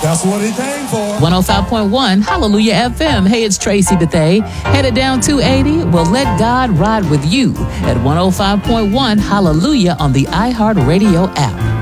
That's what he came for. 105.1 Hallelujah FM. Hey, it's Tracy Bethay. Headed down 280. Well, let God ride with you at 105.1 Hallelujah on the iHeartRadio app.